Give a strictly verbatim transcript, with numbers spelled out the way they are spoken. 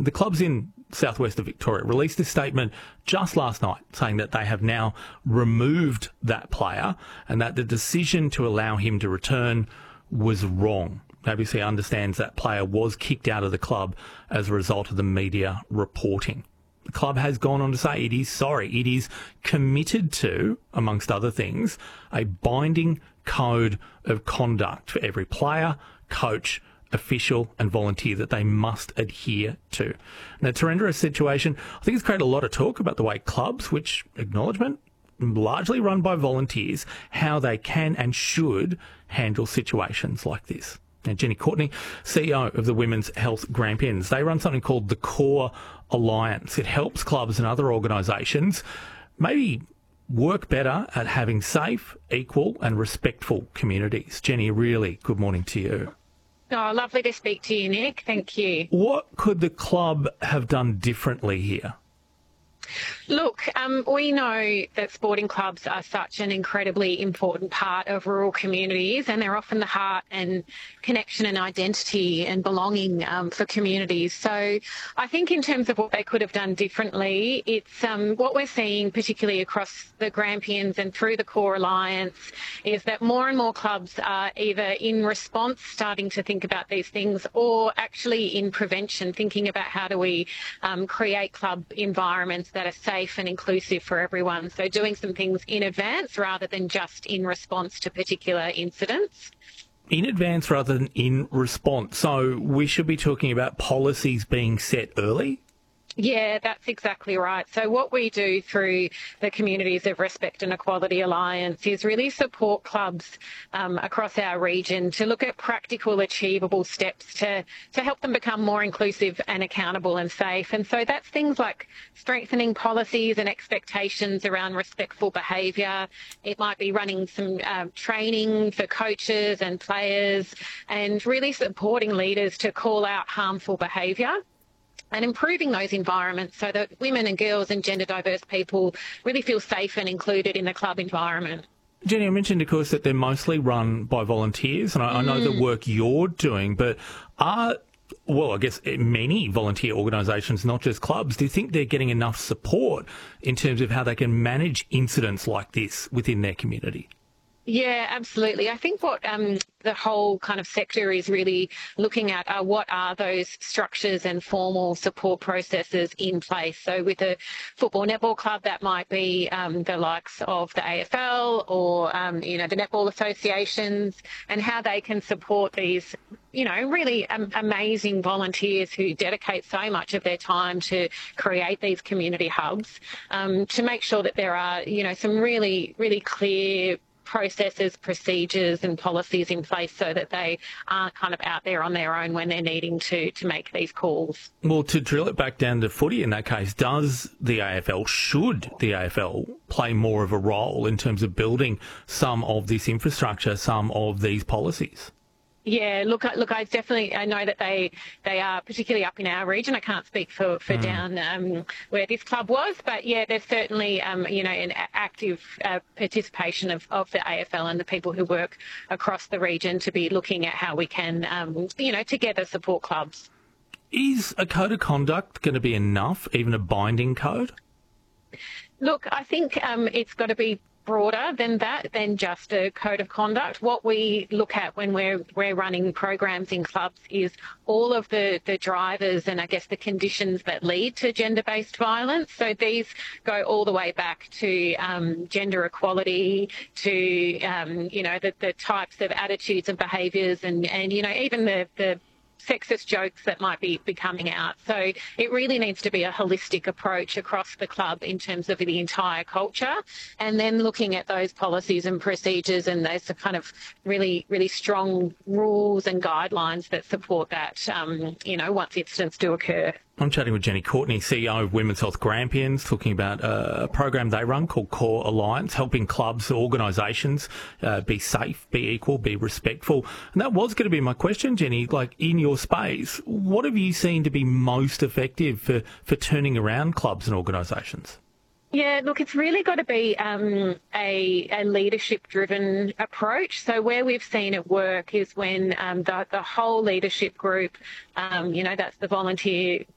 the clubs in southwest of Victoria released a statement just last night saying that they have now removed that player and that the decision to allow him to return was wrong. A B C understands that player was kicked out of the club as a result of the media reporting. The club has gone on to say it is sorry. It is committed to, amongst other things, a binding code of conduct for every player, coach, official and volunteer that they must adhere to. Now, to render a situation, I think it's created a lot of talk about the way clubs, which, acknowledgement, largely run by volunteers, how they can and should handle situations like this. Now, Jenny Courtney, C E O of the Women's Health Grampians, they run something called the Core Alliance. It helps clubs and other organisations maybe work better at having safe, equal and respectful communities. Jenny, really good morning to you. Oh, lovely to speak to you, Nick. Thank you. What could the club have done differently here? Look, um, we know that sporting clubs are such an incredibly important part of rural communities, and they're often the heart and connection and identity and belonging um, for communities. So I think in terms of what they could have done differently, it's um, what we're seeing particularly across the Grampians and through the Core Alliance is that more and more clubs are either in response starting to think about these things or actually in prevention, thinking about how do we um, create club environments that are safe and inclusive for everyone. So doing some things in advance rather than just in response to particular incidents. In advance rather than in response. So we should be talking about policies being set early? Yeah, that's exactly right. So what we do through the Communities of Respect and Equality Alliance is really support clubs um, across our region to look at practical, achievable steps to, to help them become more inclusive and accountable and safe. And so that's things like strengthening policies and expectations around respectful behaviour. It might be running some um, training for coaches and players and really supporting leaders to call out harmful behaviour and improving those environments so that women and girls and gender diverse people really feel safe and included in the club environment. Jenny, I mentioned, of course, that they're mostly run by volunteers, and I, mm. I know the work you're doing, but are, well, I guess many volunteer organisations, not just clubs, do you think they're getting enough support in terms of how they can manage incidents like this within their community? Yeah, absolutely. I think what um, the whole kind of sector is really looking at are what are those structures and formal support processes in place. So with a football netball club, that might be um, the likes of the A F L or, um, you know, the netball associations and how they can support these, you know, really um, amazing volunteers who dedicate so much of their time to create these community hubs um, to make sure that there are, you know, some really, really clear processes, procedures and policies in place so that they aren't kind of out there on their own when they're needing to to make these calls. Well, to drill it back down to footy in that case, does the A F L, should the A F L play more of a role in terms of building some of this infrastructure, some of these policies? Yeah, look, look, I definitely, I know that they they are particularly up in our region. I can't speak for, for mm. down um, where this club was, but yeah, there's certainly, um, you know, an active uh, participation of, of the A F L and the people who work across the region to be looking at how we can, um, you know, together support clubs. Is a code of conduct going to be enough, even a binding code? Look, I think um, it's got to be broader than that, than just a code of conduct. What we look at when we're we're running programs in clubs is all of the, the drivers and I guess the conditions that lead to gender-based violence. So these go all the way back to um, gender equality, to um, you know the, the types of attitudes and behaviours and, and you know even the, the sexist jokes that might be, be coming out. So it really needs to be a holistic approach across the club in terms of the entire culture, and then looking at those policies and procedures and those kind of really, really strong rules and guidelines that support that, um, you know, once incidents do occur. I'm chatting with Jenny Courtney, C E O of Women's Health Grampians, talking about a program they run called Core Alliance, helping clubs, organisations uh, be safe, be equal, be respectful. And that was going to be my question, Jenny, like in your space, what have you seen to be most effective for, for turning around clubs and organisations? Yeah, look, it's really got to be um, a, a leadership-driven approach. So where we've seen it work is when um, the, the whole leadership group, um, you know, that's the volunteer